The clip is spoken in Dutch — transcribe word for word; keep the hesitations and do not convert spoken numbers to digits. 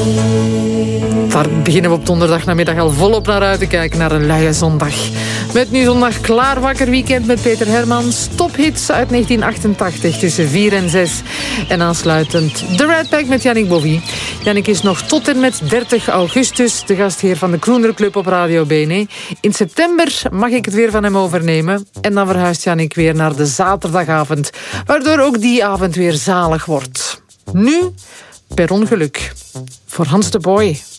Daar beginnen we op donderdagmiddag al volop naar uit te kijken, naar een luie zondag. Met nu zondag klaar wakker weekend met Peter Hermans. Tophits uit negentien achtentachtig tussen vier en zes. En aansluitend de Red Pack met Yannick Bovie. Yannick is nog tot en met dertig augustus de gastheer van de Kroener Club op Radio Bene. In september mag ik het weer van hem overnemen. En dan verhuist Yannick weer naar de zaterdagavond. Waardoor ook die avond weer zalig wordt. Nu, per ongeluk, voor Hans de Boy.